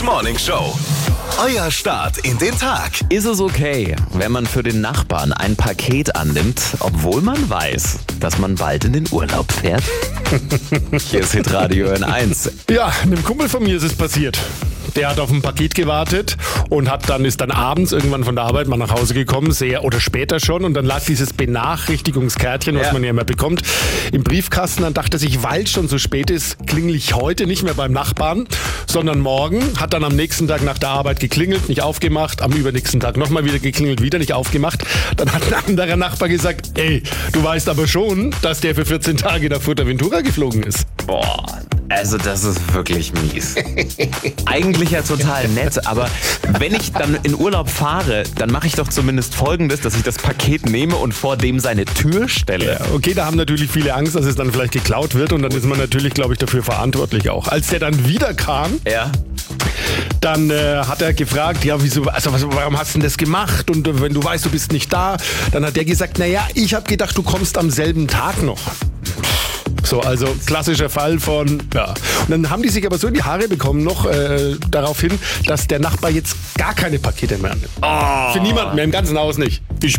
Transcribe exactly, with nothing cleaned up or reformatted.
Morning Show. Euer Start in den Tag. Ist es okay, wenn man für den Nachbarn ein Paket annimmt, obwohl man weiß, dass man bald in den Urlaub fährt? Hier ist Hitradio N eins. Ja, einem Kumpel von mir ist es passiert. Der hat auf ein Paket gewartet und hat dann ist dann abends irgendwann von der Arbeit mal nach Hause gekommen, sehr oder später schon, und dann lag dieses Benachrichtigungskärtchen, was Ja. man ja immer bekommt, im Briefkasten. Dann dachte er sich, weil es schon so spät ist, klingel ich heute nicht mehr beim Nachbarn, sondern morgen. Hat dann am nächsten Tag nach der Arbeit geklingelt, nicht aufgemacht, am übernächsten Tag nochmal wieder geklingelt, wieder nicht aufgemacht. Dann hat ein anderer Nachbar gesagt, ey, du weißt aber schon, dass der für vierzehn Tage nach Fuerteventura geflogen ist. Boah, also das ist wirklich mies. Eigentlich ja total nett, aber wenn ich dann in Urlaub fahre, dann mache ich doch zumindest Folgendes, dass ich das Paket nehme und vor dem seine Tür stelle. Okay, da haben natürlich viele Angst, dass es dann vielleicht geklaut wird, und dann ist man natürlich, glaube ich, dafür verantwortlich auch. Als der dann wieder kam, Ja. dann äh, hat er gefragt, ja, wieso, also was, warum hast du denn das gemacht? Und äh, wenn du weißt, du bist nicht da, dann hat der gesagt, naja, ich habe gedacht, du kommst am selben Tag noch. So, also klassischer Fall von, ja. Und dann haben die sich aber so in die Haare bekommen noch äh, darauf hin, dass der Nachbar jetzt gar keine Pakete mehr annimmt. Oh. Für niemanden mehr, im ganzen Haus nicht.